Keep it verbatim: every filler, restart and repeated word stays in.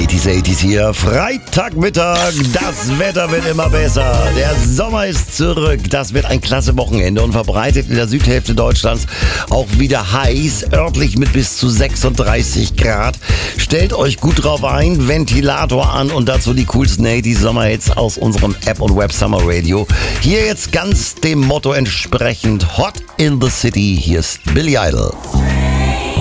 achtziger, achtziger hier. Freitagmittag, das Wetter wird immer besser. Der Sommer ist zurück. Das wird ein klasse Wochenende und verbreitet in der Südhälfte Deutschlands auch wieder heiß, örtlich mit bis zu sechsunddreißig Grad. Stellt euch gut drauf ein, Ventilator an und dazu die coolsten achtziger Sommerhits aus unserem App und Web Summer Radio. Hier jetzt ganz dem Motto entsprechend Hot in the City. Hier ist Billy Idol.